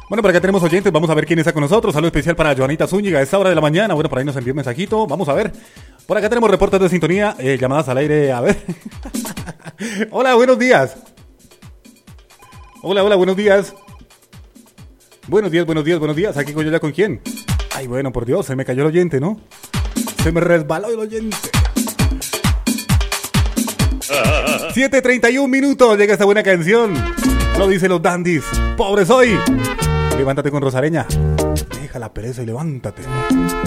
Bueno, por acá tenemos oyentes, vamos a ver quién está con nosotros. Saludo especial para Joanita Zúñiga a esta hora de la mañana. Bueno, por ahí nos envió un mensajito, vamos a ver. Por acá tenemos reportes de sintonía, llamadas al aire, a ver. Hola, buenos días. Hola, buenos días. Buenos días. Aquí con yo ya con quién. Ay, bueno, por Dios, se me cayó el oyente, ¿no? Se me resbaló el oyente. 7:31 minutos, llega esta buena canción. Lo dicen los dandies. Pobre soy. Levántate con Rosareña. Deja la pereza y levántate.